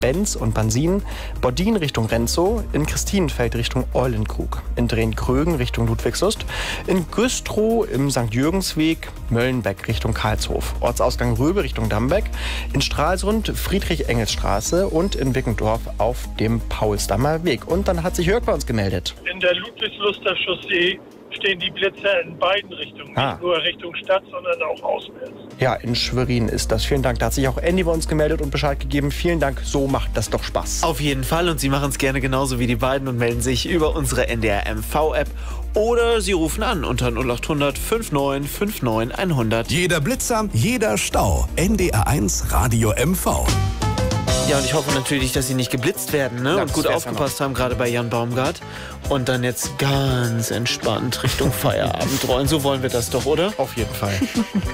Benz und Bansin, Bodin Richtung Renzow, in Christinenfeld Richtung Eulenkrug, in Drehn-Krögen Richtung Ludwigslust, in Güstrow im St. Jürgensweg, Möllenbeck Richtung Karlshof, Ortsausgang Röbe Richtung Dambeck, in Stralsund Friedrich-Engels-Straße und in Wickendorf auf dem Paulsdammer Weg. Und dann hat sich Jörg bei uns gemeldet. In der Ludwigsluster Chaussee stehen die Blitze in beiden Richtungen. Nicht nur Richtung Stadt, sondern auch auswärts. Ja, in Schwerin ist das. Vielen Dank. Da hat sich auch Andy bei uns gemeldet und Bescheid gegeben. Vielen Dank. So macht das doch Spaß. Auf jeden Fall. Und Sie machen es gerne genauso wie die beiden und melden sich über unsere NDR MV-App. Oder Sie rufen an unter 0800 59 59 100. Jeder Blitzer, jeder Stau. NDR1 Radio MV. Ja, und ich hoffe natürlich, dass Sie nicht geblitzt werden, ne? Ja, Und gut aufgepasst haben, gerade bei Jan Baumgart. Und dann jetzt ganz entspannt Richtung Feierabend rollen. So wollen wir das doch, oder? Auf jeden Fall.